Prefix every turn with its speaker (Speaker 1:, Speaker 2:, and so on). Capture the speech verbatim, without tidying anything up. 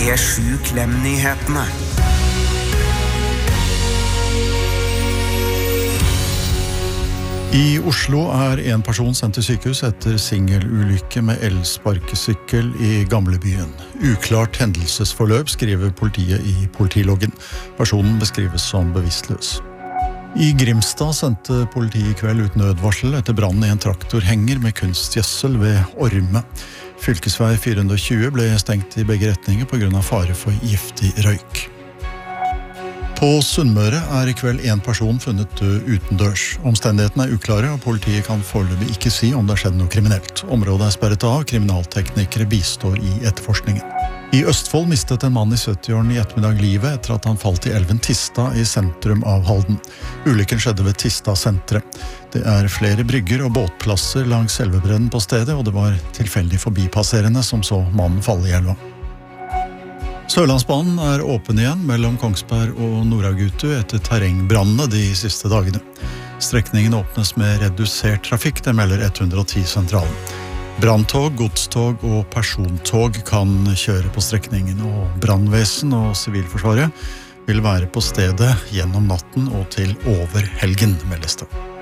Speaker 1: P sju Klem-nyhetene.
Speaker 2: I Oslo er en person sendt til sykehus etter singelulykke med elsparkesykkel i Gamlebyen. Uklart hendelsesforløp, skriver politiet i politiloggen. Personen beskrives som bevisstløs. I Grimstad sendte politiet i kveld ut nødvarsel etter brann i en traktorhenger med kunstgjødsel ved Orme. Fylkesvei fire hundre og tjue ble stengt i begge retninger på grunn av fare for giftig røyk. På Sunnmøre er i kveld en person funnet død utendørs. Omstendighetene er uklare, og politiet kan foreløpig ikke si om det har skjedd noe kriminelt. Området er sperret av, kriminalteknikere bistår i etterforskningen. I Østfold mistet en mann i sytti-årene i ettermiddag livet etter at han falt i elven Tista i sentrum av Halden. Ulykken skjedde ved Tista-sentret. Det er flere brygger og båtplasser langs elvebredden på stedet, og det var tilfeldig forbipasserende som så mannen falle i elva. Sørlandsbanen er åpen igjen mellom Kongsberg og Nord-Agutu etter terrengbrannene de siste dagene. Strekningen åpnes med redusert trafikk, det melder ett hundre og ti sentralen. Branntog, godstog og persontog kan kjøre på strekningen, og brannvesen og Sivilforsvaret vil være på stedet gjennom natten og til over helgen, meldes det.